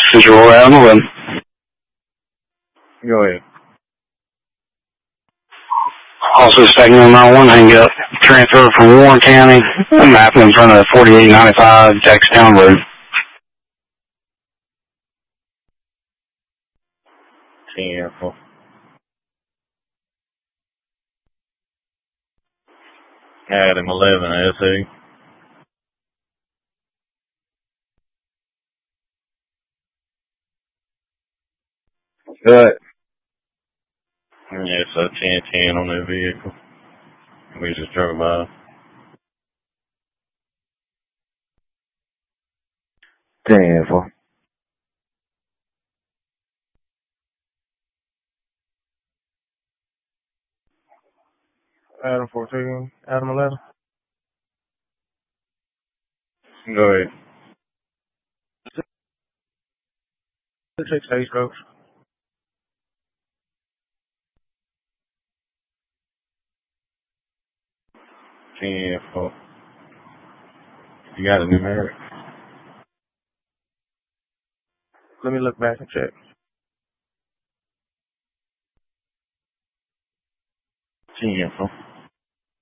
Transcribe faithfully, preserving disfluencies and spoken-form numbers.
This is Roy Adam eleven. Go ahead. Also segment nine one, hang up. Transfer from Warren County. I'm mapping in front of forty-eight ninety-five Jackstown Road. ten four. Adam eleven S E. Good. Yeah, so ten ten on that vehicle. We just drove by. ten four. Adam fourteen, Adam eleven. Go ahead. Six eight strokes. ten four. You got a numeric? Let me look back and check. ten four.